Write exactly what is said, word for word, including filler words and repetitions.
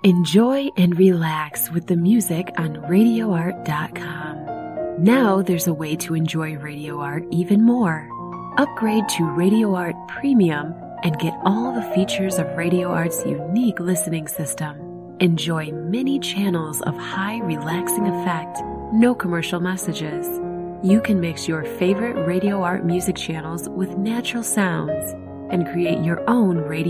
Enjoy and relax with the music on radio art dot com. Now there's a way to enjoy Radio Art even more. Upgrade to Radio Art Premium and get all the features of Radio Art's unique listening system. Enjoy many channels of high relaxing effect, no commercial messages. You can mix your favorite Radio Art music channels with natural sounds and create your own radio